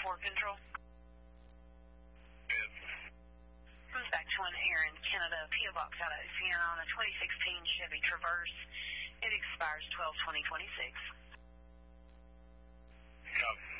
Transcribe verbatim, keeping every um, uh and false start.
four Control. Yes. Comes back to an Aaron, Canada, P O Box out of Sienna on a twenty sixteen Chevy Traverse. It expires twelve twenty twenty-six. Copy.